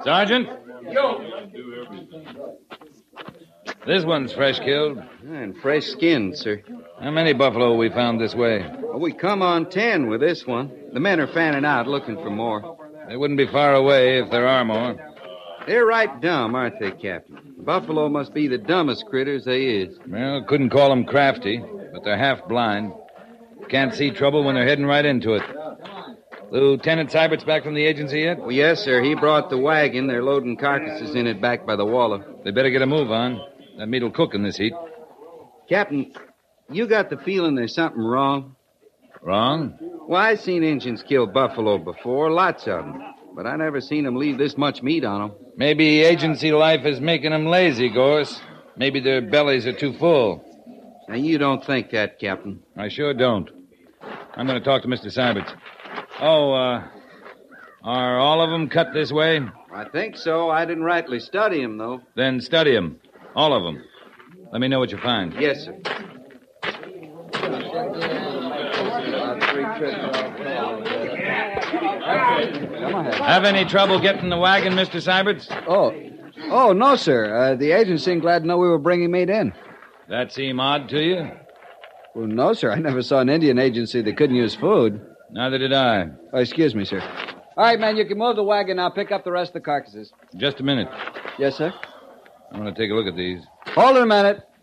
Sergeant? This one's fresh killed. And fresh skinned, sir. How many buffalo we found this way? Well, we come on 10 with this one. The men are fanning out looking for more. They wouldn't be far away if there are more. They're right dumb, aren't they, Captain? Buffalo must be the dumbest critters they is. Well, couldn't call them crafty, but they're half blind. Can't see trouble when they're heading right into it. Lieutenant Sybert's back from the agency yet? Well, yes, sir. He brought the wagon. They're loading carcasses in it back by the Waller. They better get a move on. That meat'll cook in this heat. Captain, you got the feeling there's something wrong? Wrong? Well, I seen Injuns kill buffalo before, lots of them. But I never seen them leave this much meat on them. Maybe agency life is making them lazy, Gorse. Maybe their bellies are too full. Now, you don't think that, Captain. I sure don't. I'm going to talk to Mr. Syberts. Oh, are all of them cut this way? I think so. I didn't rightly study them, though. Then study them. All of them. Let me know what you find. Yes, sir. Have any trouble getting the wagon, Mr. Syberts? Oh, no, sir. The agent seemed glad to know we were bringing meat in. That seem odd to you? Well, no, sir. I never saw an Indian agency that couldn't use food. Neither did I. Oh, excuse me, sir. All right, man, you can move the wagon now. Pick up the rest of the carcasses. Just a minute. Yes, sir? I'm going to take a look at these. Hold it a minute.